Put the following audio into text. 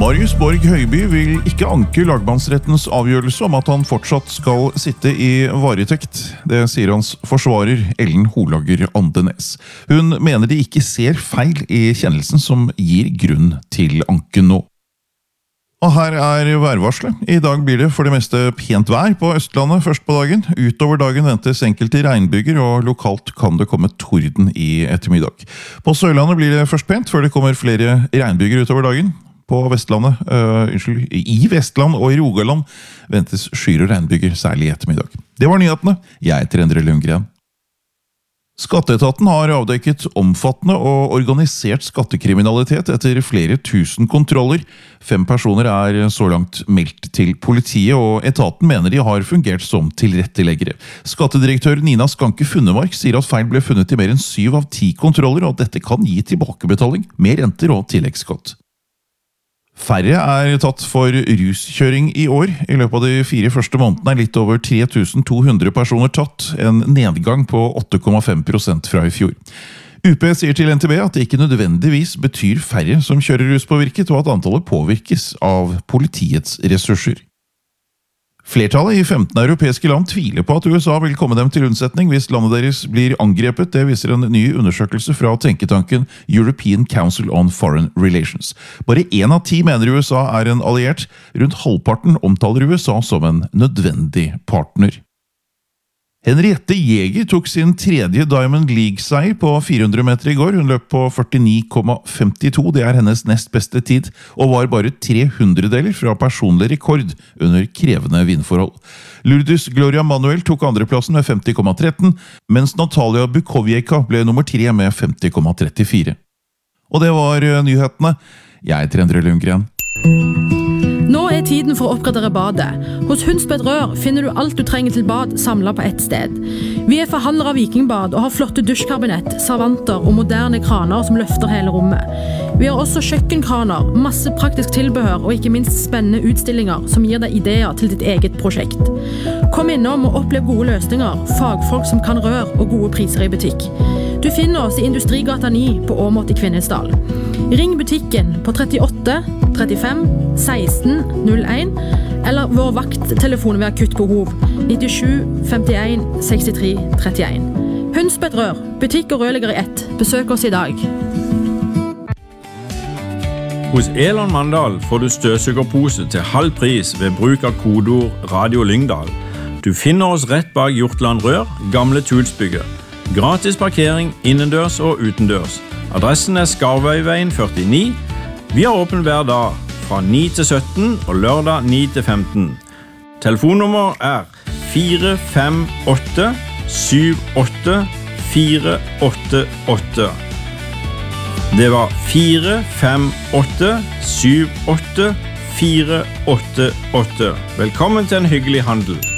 Marius Borg Høiby vil ikke anke lagmannsrettens avgjørelse om at han fortsatt skal sitte i varetekt. Det sier hans forsvarer Ellen Holager Andenes. Hun mener de ikke ser feil i kjennelsen som gir grunn til anken nå. Og her værvarselet. I dag blir det for det meste pent vær på Østlandet først på dagen. Utover dagen ventes enkelte regnbyger, og lokalt kan det komme torden i ettermiddag. På Sørlandet blir det først pent, før det kommer flere regnbyger utover dagen. På Vestlandet, i Vestland og i Rogaland ventes skyer og regnbyger, særlig i ettermiddag. Det var nyhetene. Jeg heter Endre Lundgren. Skatteetaten har avdekket omfattende og organisert skattekriminalitet etter flere tusen kontroller. 5 personer så langt meldt til politiet, og etaten mener de har fungert som tilretteleggere. Skattedirektør Nina Skanke Funnemark sier at feil ble funnet i mer enn 7 av 10 kontroller, og at dette kan gi tilbakebetaling, mer renter og tilleggsskatt. Færre tatt for ruskjøring i år. I løpet av de 4 første månedene litt over 3200 personer tatt, en nedgang på 8,5% fra i fjor. UP sier til NTB at det ikke nødvendigvis betyr færre som kjører ruspåvirket, og at antallet påvirkes av politiets ressurser. Flertallet i 15 europeiske land tviler på at USA vil komme dem til unnsetning hvis landet deres blir angrepet. Det viser en ny undersøkelse fra tenketanken European Council on Foreign Relations. Bare 1 av 10 mener USA en alliert. Rundt halvparten omtaler USA som en nødvendig partner. Henriette Jæger tok sin 3. Diamond League-seier på 400 meter i går. Hun løp på 49,52, det hennes nest beste tid, og var bare 300-deler fra personlig rekord under krevende vindforhold. Lourdes Gloria Manuel tok andreplassen med 50,13, mens Natalia Bukowiecka ble nummer 3 med 50,34. Og det var nyhetene. Jeg heter Endre Lundgren. Nå tiden for å oppgradere badet. Hos Hundsbed Rør finner du alt du trenger til bad samlet på ett sted. Vi forhandlere av Vikingbad og har flotte dusjkabinett, servanter og moderne kraner som løfter hele rommet. Vi har også kjøkkenkraner, masse praktisk tilbehør og ikke minst spennende utstillinger som gir deg ideer til ditt eget prosjekt. Kom innom og opplev gode løsninger, fagfolk som kan rør og gode priser i butikk. Du finner oss i Industrigata 9 på Åmot i Kvinesdal. Ring butikken på 38 35 16 01 eller vår vakttelefon ved akutt behov 97 51 63 31. Hundsbed Rør, butikk og rørlegger i ett. Besøk oss i dag. Hos Elon Mandal får du støvsugerpose til halv pris ved bruk av kodeord Radio Lyngdal. Du finner oss rett bak Hjortland Rør, gamle Tulsbygget. Gratis parkering innendørs og utendørs. Adressen Skarvøyveien 49. Vi har åpen hver dag fra 9 til 17 og lørdag 9 til 15. Telefonnummer 458 78 488. Det var 458 78 488. Velkommen til en hyggelig handel.